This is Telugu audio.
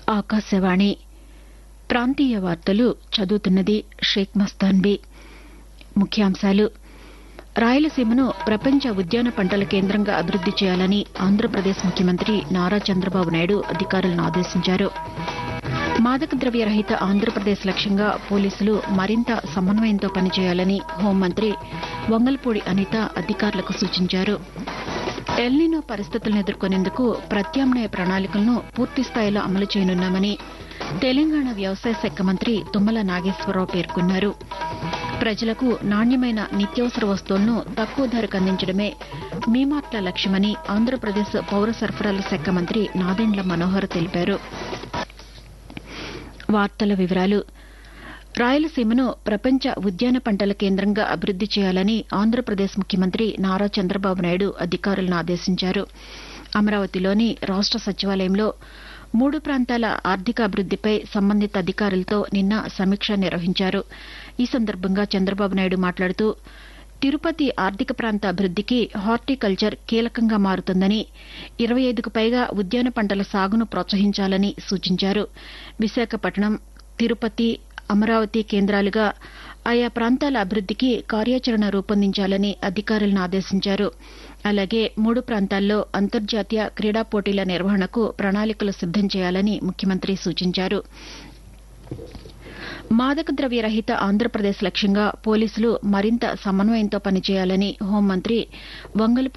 ఆకాశవాణి ప్రాంతీయ వార్తలు చదువుతున్నది షేక్ మస్తాన్బీ. ముఖ్యాంశాలు. రాయలసీమను ప్రపంచ ఉద్యాన పంటల కేంద్రంగా అభివృద్ది చేయాలని ఆంధ్రప్రదేశ్ ముఖ్యమంత్రి నారా చంద్రబాబు నాయుడు అధికారులను ఆదేశించారు. మాదక ద్రవ్య రహిత ఆంధ్రప్రదేశ్ లక్ష్యంగా పోలీసులు మరింత సమన్వయంతో పనిచేయాలని హోంమంత్రి వంగల్పూడి అనిత అధికారులకు సూచించారు. ఎల్నినో పరిస్థితులను ఎదుర్కొనేందుకు ప్రత్యామ్నాయ ప్రణాళికలను పూర్తిస్థాయిలో అమలు చేయనున్నామని తెలంగాణ వ్యవసాయ శాఖ మంత్రి తుమ్మల నాగేశ్వరరావు పేర్కొన్నారు. ప్రజలకు నాణ్యమైన నిత్యావసర వస్తువులను తక్కువ ధరకు అందించడమే మీమార్ట్ల లక్ష్యమని ఆంధ్రప్రదేశ్ పౌర సరఫరాల శాఖ మంత్రి నాదెండ్ల మనోహర్ తెలిపారు. వార్తల వివరాలు. రాయలసీమను ప్రపంచ ఉద్యాన పంటల కేంద్రంగా అభివృద్ది చేయాలని ఆంధ్రప్రదేశ్ ముఖ్యమంత్రి నారా చంద్రబాబు నాయుడు అధికారులను ఆదేశించారు. అమరావతిలోని రాష్ట సచివాలయంలో 3 ప్రాంతాల ఆర్థికాభివృద్దిపై సంబంధిత అధికారులతో నిన్న సమీక్ష నిర్వహించారు. ఈ సందర్భంగా చంద్రబాబు నాయుడు మాట్లాడుతూ తిరుపతి ఆర్థిక ప్రాంత అభివృద్దికి హార్టికల్చర్ కీలకంగా మారుతుందని 25కు పైగా ఉద్యాన పంటల సాగును ప్రోత్సహించాలని సూచించారు. విశాఖపట్నం, తిరుపతి, అమరావతి కేంద్రాలుగా ఆయా ప్రాంతాల అభివృద్దికి కార్యాచరణ రూపొందించాలని అధికారులను ఆదేశించారు. అలాగే 3 ప్రాంతాల్లో అంతర్జాతీయ క్రీడా పోటీల నిర్వహణకు ప్రణాళికలు సిద్దం చేయాలని ముఖ్యమంత్రి సూచించారు. మాదక ద్రవ్య రహిత ఆంధ్రప్రదేశ్ లక్ష్యంగా పోలీసులు మరింత సమన్వయంతో పనిచేయాలని హోంమంత్రి వంగల్పూడి